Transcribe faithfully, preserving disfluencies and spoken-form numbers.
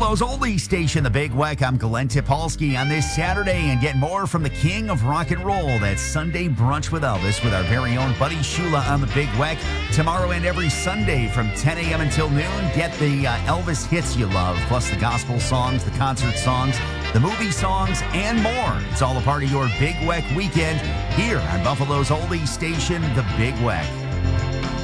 Buffalo's oldie station, The Big Weck. I'm Glenn Tipolsky on this Saturday, and get more from the king of rock and roll. That's Sunday Brunch with Elvis with our very own Buddy Shula on The Big Weck. Tomorrow and every Sunday from ten a.m. until noon, get the uh, Elvis hits you love, plus the gospel songs, the concert songs, the movie songs, and more. It's all a part of your Big Weck weekend here on Buffalo's oldie station, The Big Weck.